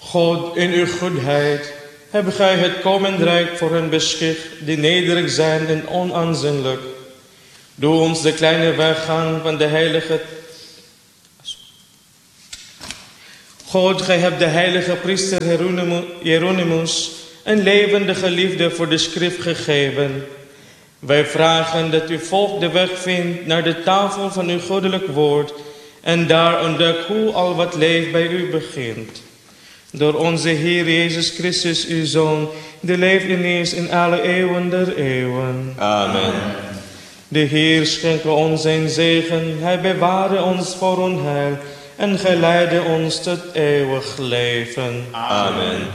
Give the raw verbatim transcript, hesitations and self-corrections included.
God, in uw goedheid hebt gij het koninkrijk voor hen beschikt die nederig zijn en onaanzienlijk. Doe ons de kleine weg gaan van de heilige... God, gij hebt de heilige priester Hieronymus een levendige liefde voor de schrift gegeven. Wij vragen dat uw volk de weg vindt naar de tafel van uw goddelijk woord en daar ontdekt hoe al wat leeft bij u begint. Door onze Heer Jezus Christus, uw Zoon, die leeft en is in alle eeuwen der eeuwen. Amen. De Heer schenke ons zijn zegen, hij beware ons voor onheil en geleide ons tot eeuwig leven. Amen.